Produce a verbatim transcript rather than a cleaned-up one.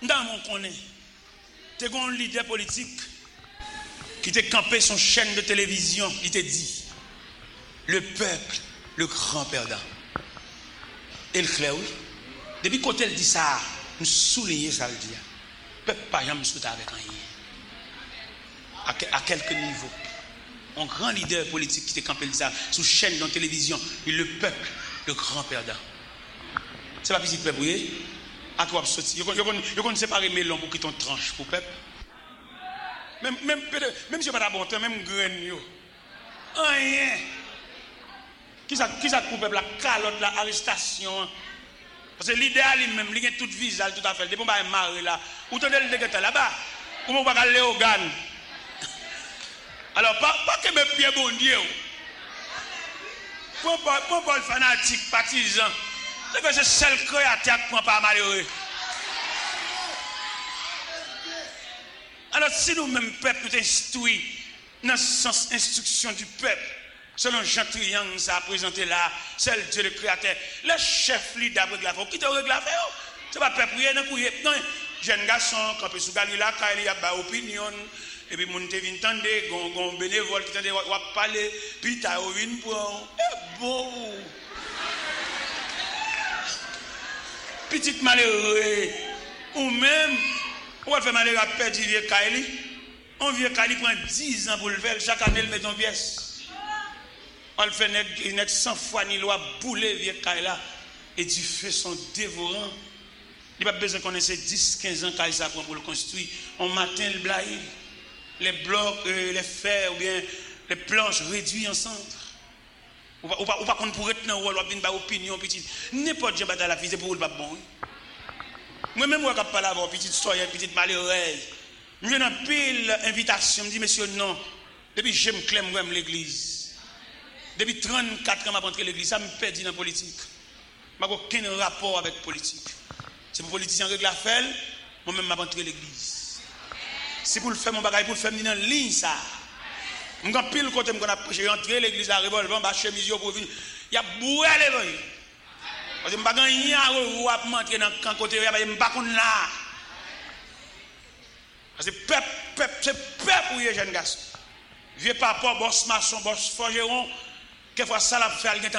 Dans mon connaît, tu es un leader politique qui t'a campé son chaîne de télévision, il t'a dit le peuple, le grand perdant. Et le clair, oui. Depuis quand elle dit ça, nous soulignons ça le dit. Le peuple pas jamais souhaité avec rien. À, à quelque niveau. Un grand leader politique qui t'a campé ça sous chaîne de télévision, et le peuple, le grand perdant. C'est pas petit peuple, oui. À quoi sortir? Vous connaissez séparer melon pour quitter une tranche pour peuple. Même même même si pas d'abord même graine yo. Rien. Qui ça qui ça pour peuple la calotte la arrestation. Parce que l'idéal lui-même, il a tout visage tout à fait. Depuis on marre là, ou t'entendez le dégueulasse là-bas, ou on va aller au Gan. Alors pas pas que mes pieds bon Dieu. Pour pas pour pas le fanatique partisan. C'est que c'est seul créateur qui prend pas malheureux. Alors si nous-mêmes, peuple, nous instruisons dans le sens instruction du peuple, selon Jean Triangle, ça a présenté là, c'est Dieu le créateur, le chef leader de la foi, qui te règle la faire? C'est pas peuple, non, jeune garçon, quand il est sous là, quand il y a une opinion, et puis mon te vient tendre, gon bénévole qui tente de parler, puis tu as une pour eh bon. Petite malheureux, ou même, on va faire malheureux à perdre vieux Kaili. Un vieux Kaili prend dix ans pour le faire, chaque année il met une pièce. On le fait avec cent fois ni loi bouler vieux Kaili et du feu sont dévorants. Il n'y a pas besoin de connaître dix quinze ans Kaili ça prend pour le construire. On matin le blaye, les blocs, euh, les fers ou bien les planches réduits ensemble. Ou pas, ou pas, ou pas qu'on pourrait être dans le rôle, ou bien une opinion petite. N'importe qui bataille la vie, c'est pour le pas bon. Moi-même, moi, quand je parle avec petite soeur, petite malheureuse, je viens dans pile invitation, je me dis, monsieur, non. Depuis que j'aime clair, j'aime l'église. Depuis trente-quatre ans, je suis entré à l'église, ça me perdit dans la politique. Je n'ai aucun rapport avec la politique. C'est pour les politiciens règle la faire, moi-même, je suis entré à l'église. C'est pour le faire mon bagage, pour le faire dans la ligne, ça. Je suis pile côté, je suis entré à l'église, la revolver, je suis chemise pour venir. Il y a boué l'évangile. Parce que je ne suis pas rentrer dans le côté, je ne suis pas là. Parce que peuple, peuple, c'est peuple pour les jeunes garçons. Vieux papa, boss maçon, boss forgeron, quelquefois ça l'a fait.